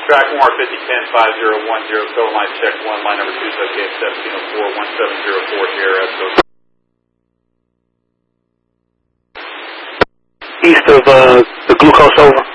Track War 5010-5010, total line check 1, line number 2 is okay at 1704-1704 here at east of the glucose, over.